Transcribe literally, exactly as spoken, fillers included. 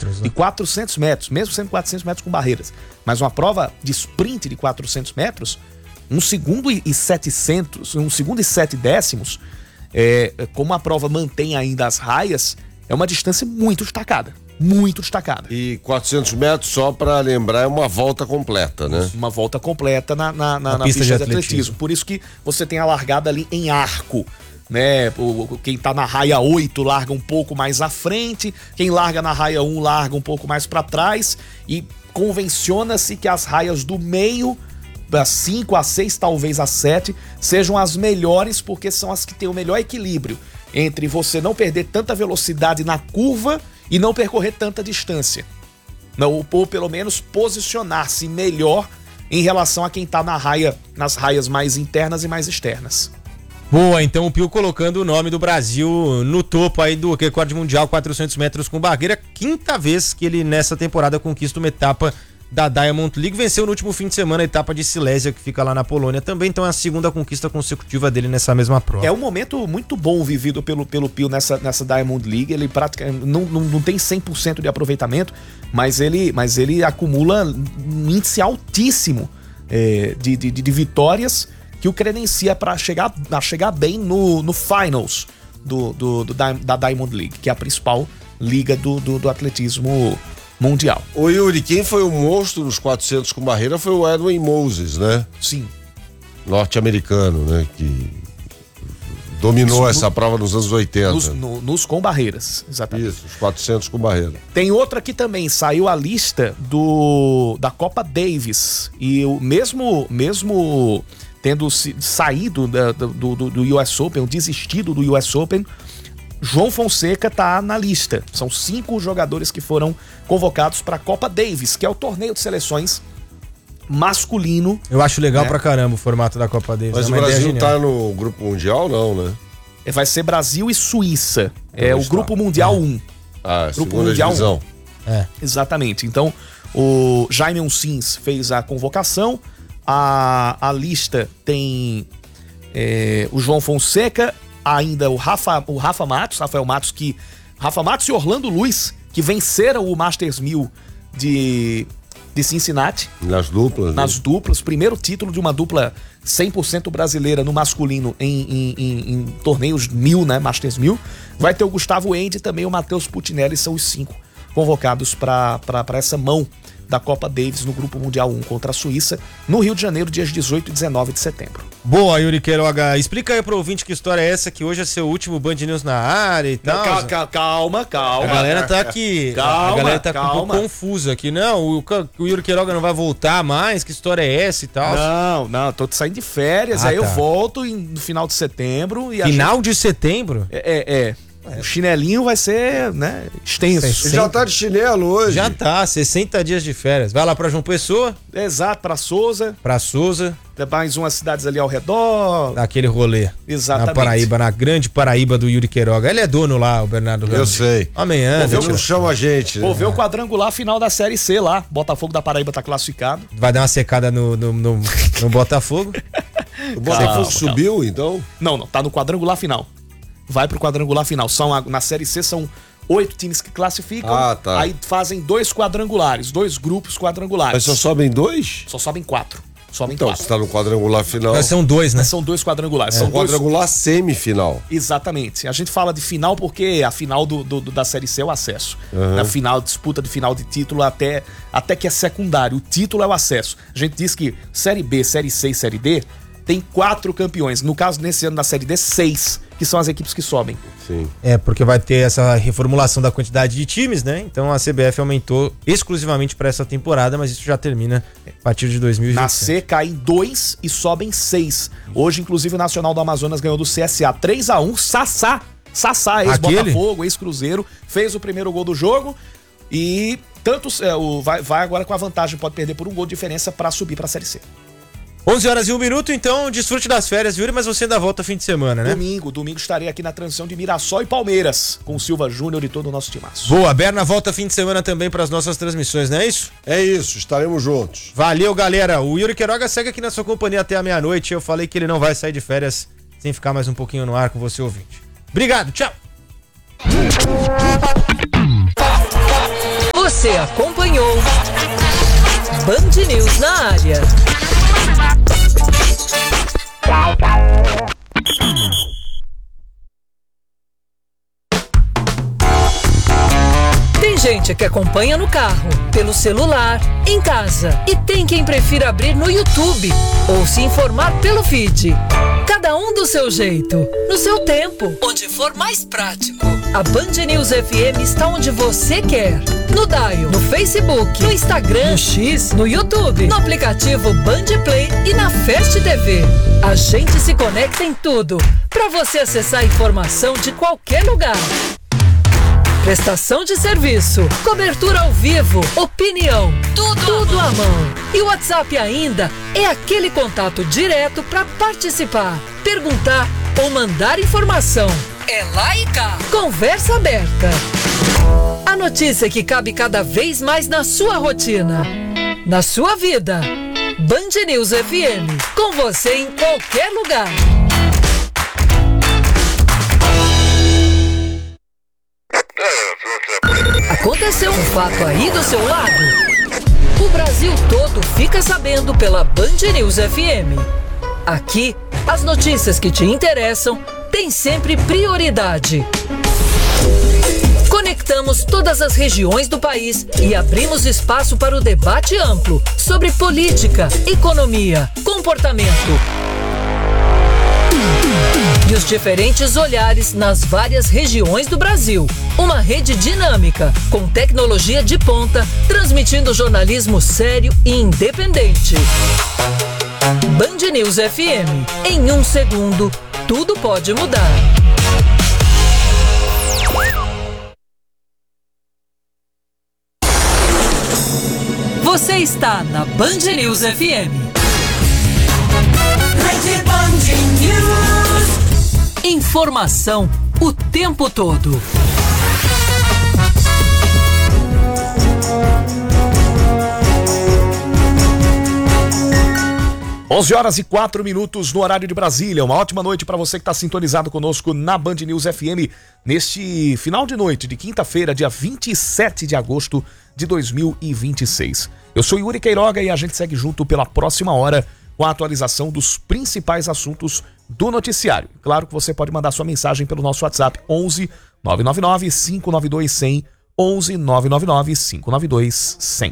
metros. Né? De quatrocentos metros, mesmo sendo quatrocentos metros com barreiras. Mas uma prova de sprint de quatrocentos metros, um segundo e setecentos, um segundo e sete décimos, é, como a prova mantém ainda as raias, é uma distância muito destacada. Muito destacada. E quatrocentos metros, só para lembrar, é uma volta completa, né? Uma volta completa na, na, na, na pista, pista de, de atletismo. atletismo. Por isso que você tem a largada ali em arco, né? O, quem tá na raia oito larga um pouco mais à frente, quem larga na raia um larga um pouco mais para trás, e convenciona-se que as raias do meio, das cinco a seis, talvez a sete, sejam as melhores, porque são as que têm o melhor equilíbrio entre você não perder tanta velocidade na curva e não percorrer tanta distância. Não, ou, ou pelo menos posicionar-se melhor em relação a quem tá na raia, nas raias mais internas e mais externas. Boa, então o Pio colocando o nome do Brasil no topo aí do recorde mundial, quatrocentos metros com barreira. Quinta vez que ele nessa temporada conquista uma etapa da Diamond League. Venceu no último fim de semana a etapa de Silésia, que fica lá na Polônia também. Então é a segunda conquista consecutiva dele nessa mesma prova. É um momento muito bom vivido pelo, pelo Pio nessa, nessa Diamond League. Ele praticamente não, não, não tem cem por cento de aproveitamento, mas ele, mas ele acumula um índice altíssimo é, de, de, de vitórias, que o credencia para chegar, chegar bem no, no finals do, do, do, da Diamond League, que é a principal liga do, do, do atletismo mundial. Ô Yuri, quem foi o monstro nos quatrocentos com barreira foi o Edwin Moses, né? Sim. Norte-americano, né? Que dominou Isso, essa no, prova nos anos oitenta. Nos, no, nos com barreiras, exatamente. Isso, os quatrocentos com barreira. Tem outra aqui também, saiu a lista do, da Copa Davis, e o mesmo, mesmo tendo saído da, do, do, do U S Open, desistido do U S Open, João Fonseca tá na lista. São cinco jogadores que foram convocados para a Copa Davis, que é o torneio de seleções masculino. Eu acho legal, né, pra caramba o formato da Copa Davis. Mas é o Brasil tá no grupo mundial, não, né? Vai ser Brasil e Suíça. É, é o grupo mundial um. Ah, grupo segunda mundial divisão. um. É. Exatamente. Então, o Jaime Sims fez a convocação. A, a lista tem é, o João Fonseca, ainda o Rafa, o Rafa Matos, Rafael Matos, que Rafa Matos e Orlando Luiz, que venceram o Masters mil de, de Cincinnati. Nas duplas. Nas né? duplas. Primeiro título de uma dupla cem por cento brasileira no masculino em, em, em, em torneios mil, né? Masters mil. Vai ter o Gustavo Endi e também o Matheus Putinelli, são os cinco convocados para essa mão da Copa Davis no Grupo Mundial um contra a Suíça, no Rio de Janeiro, dias dezoito e dezenove de setembro. Boa, Yuri Queiroga. Explica aí pro ouvinte que história é essa, que hoje é seu último Band News na área e tal. Não, calma, calma, calma. A galera tá aqui. Calma, a galera tá calma. um pouco confusa aqui. Não, o, o Yuri Queiroga não vai voltar mais, que história é essa e tal? Não, não, tô saindo de férias, ah, aí tá. eu volto em, no final de setembro. E final gente... de setembro? É, é. é. O chinelinho vai ser, né, extenso. Ele já tá de chinelo hoje. Já tá, sessenta dias de férias. Vai lá pra João Pessoa. Exato, pra Souza. Pra Souza. Mais umas cidades ali ao redor. Aquele rolê. Exatamente. Na Paraíba, na grande Paraíba do Yuri Queiroga. Ele é dono lá, o Bernardo Ramos. Eu sei. Amanhã. Ele não chama a gente. Vou né? ver o quadrangular final da Série C lá. Botafogo da Paraíba tá classificado. Vai dar uma secada no, no, no, no Botafogo. O Botafogo calma, subiu, calma. então? Não, não. Tá no quadrangular final. Vai pro quadrangular final. São, na Série C são oito times que classificam. Ah, tá. Aí fazem dois quadrangulares, dois grupos quadrangulares. Mas só sobem dois? Só sobem quatro. Sobem então, quatro. você tá no quadrangular final. Mas são dois, né? Mas são dois quadrangulares. É. São um quadrangular dois... semifinal. Exatamente. A gente fala de final porque a final do, do, da Série C é o acesso. Uhum. Na final, disputa de final de título até, até que é secundário. O título é o acesso. A gente diz que Série B, Série C e Série D tem quatro campeões. No caso, nesse ano da Série D, seis, que são as equipes que sobem. Sim. É, porque vai ter essa reformulação da quantidade de times, né? Então a C B F aumentou exclusivamente para essa temporada, mas isso já termina a partir de dois mil e vinte. Na C caem dois e sobem seis. Hoje, inclusive, o Nacional do Amazonas ganhou do C S A três a um. Sassá, Sassá, ex-Botafogo, ex-Cruzeiro, fez o primeiro gol do jogo e tanto é, o, vai, vai agora com a vantagem, pode perder por um gol de diferença para subir para a Série C. onze horas e um minuto, então desfrute das férias, Yuri, mas você ainda volta fim de semana, né? Domingo, domingo estarei aqui na transmissão de Mirassol e Palmeiras, com o Silva Júnior e todo o nosso timaço. Boa, Berna volta fim de semana também para as nossas transmissões, não é isso? É isso, estaremos juntos. Valeu, galera. O Yuri Queiroga segue aqui na sua companhia até a meia-noite. Eu falei que ele não vai sair de férias sem ficar mais um pouquinho no ar com você, ouvinte. Obrigado, tchau! Você acompanhou Band News na área. Tem gente que acompanha no carro, pelo celular, em casa. E tem quem prefira abrir no YouTube ou se informar pelo feed. Cada um do seu jeito, no seu tempo, onde for mais prático. A Band News F M está onde você quer. No Dial, no Facebook, no Instagram, no X, no YouTube, no aplicativo Band Play e na Fast T V. A gente se conecta em tudo, para você acessar a informação de qualquer lugar. Prestação de serviço, cobertura ao vivo, opinião, tudo, tudo à mão. E o WhatsApp ainda é aquele contato direto para participar, perguntar ou mandar informação. É lá e cá. Conversa aberta. A notícia que cabe cada vez mais na sua rotina, na sua vida. Band News F M, com você em qualquer lugar. Aconteceu um fato aí do seu lado? O Brasil todo fica sabendo pela Band News F M. Aqui, as notícias que te interessam têm sempre prioridade. Conectamos todas as regiões do país e abrimos espaço para o debate amplo sobre política, economia, comportamento e os diferentes olhares nas várias regiões do Brasil. Uma rede dinâmica, com tecnologia de ponta, transmitindo jornalismo sério e independente. Band News F M. Em um segundo, tudo pode mudar. Você está na Band News F M. Rede Band News. Informação o tempo todo. onze horas e quatro minutos no horário de Brasília. Uma ótima noite para você que está sintonizado conosco na Band News F M neste final de noite de quinta-feira, dia vinte e sete de agosto de dois mil e vinte e seis. Eu sou Yuri Queiroga e a gente segue junto pela próxima hora com a atualização dos principais assuntos do noticiário. Claro que você pode mandar sua mensagem pelo nosso WhatsApp onze nove nove nove cinco nove dois cem, onze nove nove nove cinco nove dois cem.